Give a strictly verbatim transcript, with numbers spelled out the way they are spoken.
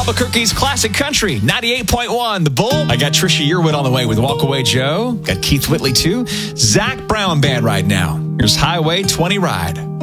Albuquerque's classic country, ninety-eight point one, The Bull. I got Trisha Yearwood on the way with Walk Away Joe. Got Keith Whitley, too. Zach Brown Band right now. Here's Highway twenty Ride.